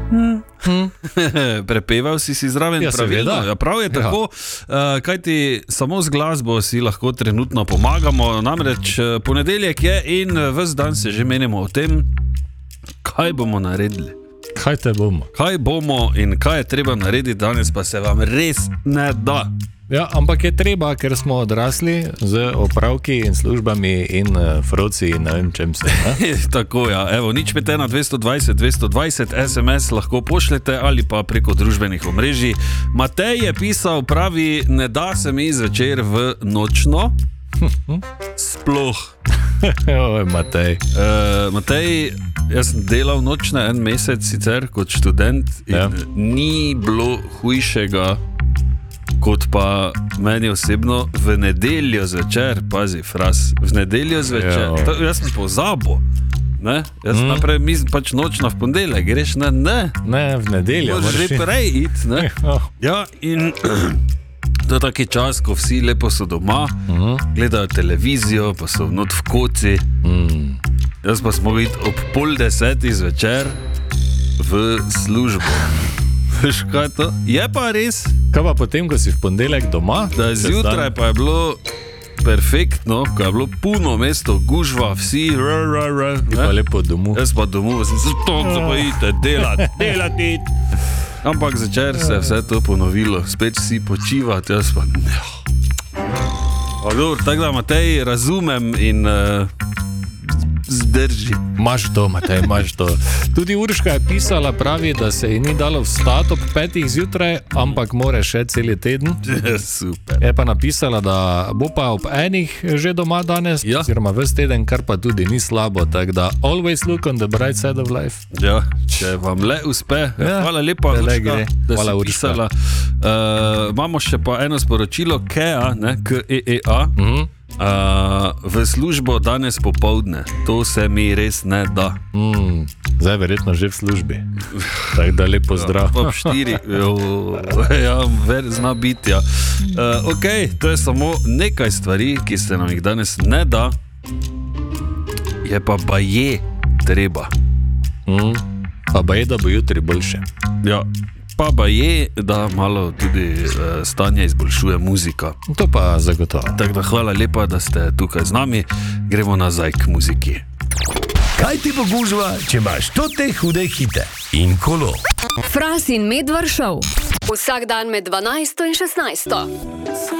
Prepeval si zraven, Ja, pravilno. Ja, prav je tako, kajti samo z glasbo si lahko trenutno pomagamo. Namreč ponedeljek je in ves dan se že menimo o tem, kaj bomo naredili. Kaj bomo in kaj je treba narediti danes, pa se vam res ne da. Ja, ampak je treba, ker smo odrasli z opravki in službami in froci in ne vem čem se. Tako, ja. Evo, 051 220 220 SMS lahko pošljete ali pa preko družbenih omrežij. Matej je pisal, pravi, ne da se mi zvečer v nočno. Sploh. Oj, Matej. Matej, jaz sem delal nočne en mesec sicer kot študent in ni bilo hujšega kot pa meni osebno v nedeljo zvečer, pazi, fraz, v nedeljo zvečer, jaz sem pozabil, ne, jaz naprej mislim pač nočno v ponedeljek, greš, ne, v nedeljo, moraš že prej iti, ne, ja, in to je taki čas, ko vsi lepo so doma, gledajo televizijo, pa so not v koci, jaz pa smo iti ob 9:30 zvečer v službo. Veš kaj to? Je pa res. Kaj pa potem, ko si v ponedeljek doma? Da zjutraj pa je bilo perfektno, ko je bilo puno mesto, gužva, vsi, pa lepo domov. Jaz pa domov, sem se zapojite, delati. Ampak začer se je vse to ponovilo, spet si počivati, jaz pa ne. Tako da, Matej, razumem in zdrži. Maš to, Matej, maš to. Tudi Urška je pisala, pravi, da se ji ni dalo vstati ob 5 zjutraj, ampak more še celi teden. Super. Je pa napisala, da bo pa ob 1 že doma danes, oziroma ves teden, kar pa tudi ni slabo, tako da always look on the bright side of life. Ja, če vam le uspe. Hvala lepa, Urška, da si pisala. Imamo še pa eno sporočilo, Kea, ne, K-E-E-A. V službo danes popoldne. To se mi res ne da. Zdaj verjetno že v službi. Tako da lepo zdrav. Ob 4. Ja, zna biti, ja. Ok, to je samo nekaj stvari, ki se nam jih danes ne da. Je pa baje treba. Pa baje, da bo jutri boljše. Ja. Pa je, da malo tudi stanje izboljšuje muzika. To pa zagotovo. Tako da hvala lepa, da ste tukaj z nami. Gremo nazaj k muziki. Kaj ti bo gužva, če imaš tote hude hite in kolo? Fras in Medvard Show. Vsak dan med 12 in 16.